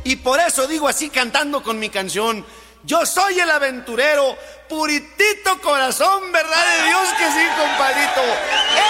Y por eso digo así cantando con mi canción: yo soy el aventurero, puritito corazón, verdad de Dios que sí, compadrito.